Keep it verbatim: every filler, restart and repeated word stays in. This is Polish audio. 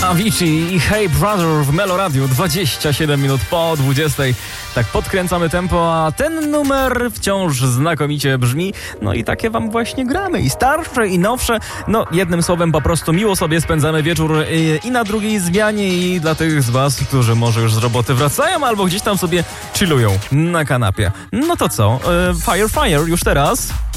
Avicii i Hey Brother w Melo Radio, dwadzieścia siedem minut po dwudziestej. Tak podkręcamy tempo, a ten numer wciąż znakomicie brzmi. No i takie wam właśnie gramy. I starsze, i nowsze. No jednym słowem po prostu miło sobie spędzamy wieczór i, i na drugiej zmianie, i dla tych z was, którzy może już z roboty wracają albo gdzieś tam sobie chillują na kanapie. No to co? Fire Fire już teraz.